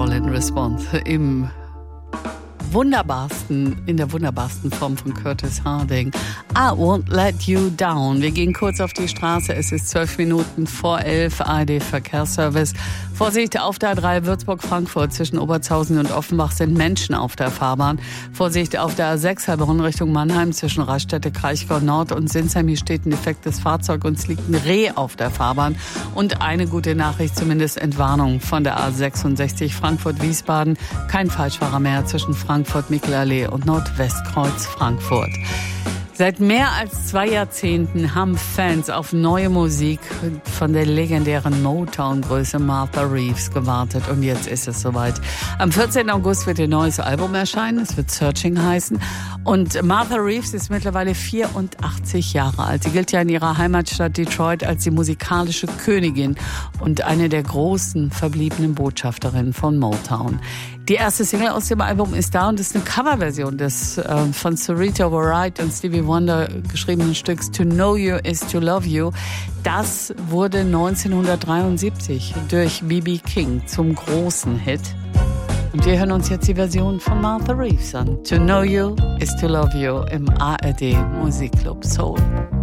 Call and Response in der wunderbarsten Form von Curtis Harding. I Won't Let You Down. Wir gehen kurz auf die Straße. Es ist 12 Minuten vor 11. ARD Verkehrsservice. Vorsicht auf der A3 Würzburg-Frankfurt zwischen Obertshausen und Offenbach sind Menschen auf der Fahrbahn. Vorsicht auf der A6 Heilbronn Richtung Mannheim zwischen Raststätte, Kraichgau Nord und Sinsheim. Hier steht ein defektes Fahrzeug und es liegt ein Reh auf der Fahrbahn. Und eine gute Nachricht, zumindest Entwarnung von der A66 Frankfurt-Wiesbaden. Kein Falschfahrer mehr zwischen Frankfurt-Michelallee und Nordwestkreuz Frankfurt. Seit mehr als 2 Jahrzehnten haben Fans auf neue Musik von der legendären Motown-Größe Martha Reeves gewartet. Und jetzt ist es soweit. Am 14. August wird ihr neues Album erscheinen. Es wird Searching heißen. Und Martha Reeves ist mittlerweile 84 Jahre alt. Sie gilt ja in ihrer Heimatstadt Detroit als die musikalische Königin und eine der großen verbliebenen Botschafterinnen von Motown. Die erste Single aus dem Album ist da und ist eine Coverversion des von Sarita Wright und Stevie Wonder geschriebenen Stücks To Know You Is To Love You. Das wurde 1973 durch B.B. King zum großen Hit. Und wir hören uns jetzt die Version von Martha Reeves an. To Know You Is To Love You im ARD Musikclub Soul.